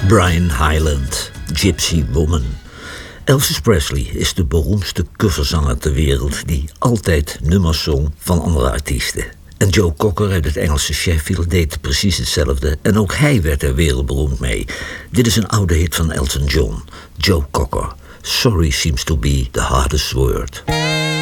Brian Hyland, Gypsy Woman. Elvis Presley is de beroemdste coverzanger ter wereld die altijd nummers zong van andere artiesten. En Joe Cocker uit het Engelse Sheffield deed precies hetzelfde en ook hij werd er wereldberoemd mee. Dit is een oude hit van Elton John, Joe Cocker. Sorry seems to be the hardest word.